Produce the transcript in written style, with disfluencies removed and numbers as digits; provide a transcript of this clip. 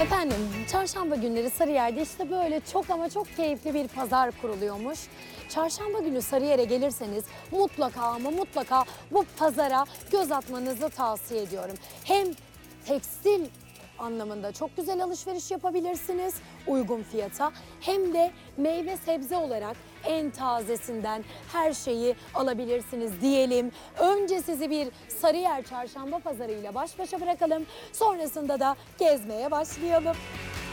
Efendim, çarşamba günleri Sarıyer'de işte böyle çok ama çok keyifli bir pazar kuruluyormuş. Çarşamba günü Sarıyer'e gelirseniz mutlaka ama mutlaka bu pazara göz atmanızı tavsiye ediyorum. Hem tekstil anlamında çok güzel alışveriş yapabilirsiniz uygun fiyata, hem de meyve sebze olarak en tazesinden her şeyi alabilirsiniz diyelim. Önce sizi bir Sarıyer Çarşamba Pazarı ile baş başa bırakalım. Sonrasında da gezmeye başlayalım.